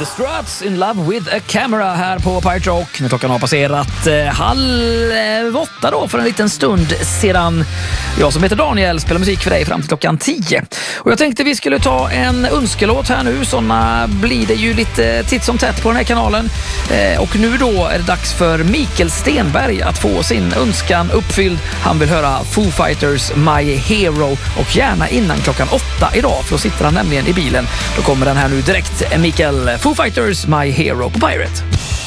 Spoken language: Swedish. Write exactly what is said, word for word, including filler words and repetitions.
The Struts, In Love With A Camera här på Pirate Rock. När klockan har passerat eh, halv åtta då för en liten stund sedan. Jag som heter Daniel spelar musik för dig fram till klockan tio. Och jag tänkte vi skulle ta en önskelåt här nu. Såna blir det ju lite titt som tätt på den här kanalen. Eh, och nu då är det dags för Mikael Stenberg att få sin önskan uppfylld. Han vill höra Foo Fighters My Hero och gärna innan klockan åtta idag. För då sitter han nämligen i bilen. Då kommer den här nu direkt. Mikael, Foo Fighters My Hero på Pirate.